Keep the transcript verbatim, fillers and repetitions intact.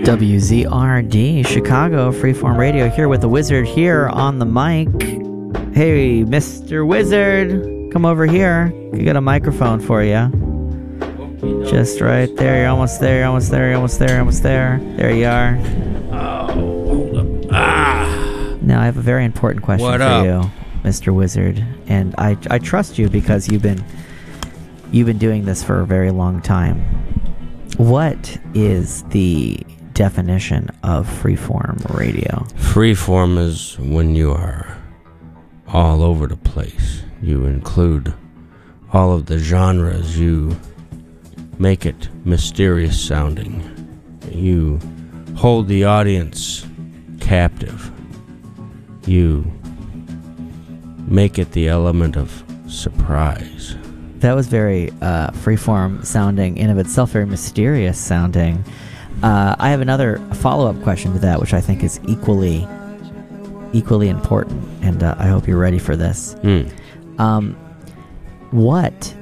W Z R D, Chicago, Freeform Radio, here with the Wizard here on the mic. Hey, Mister Wizard, come over here. We got a microphone for you. Just right there. You're almost there. You're almost there. You're almost there. You're almost there. There you are. Oh, hold up. Ah. Now, I have a very important question What for up? you, Mister Wizard. And I, I trust you because you've been you've been doing this for a very long time. What is the definition of freeform radio? Freeform is when you are all over the place. You include all of the genres. You make it mysterious sounding. You hold the audience captive. You make it the element of surprise. That was very uh, freeform sounding, in of itself very mysterious sounding. Uh, I have another follow-up question to that, which I think is equally equally important, and uh, I hope you're ready for this. Mm. Um, what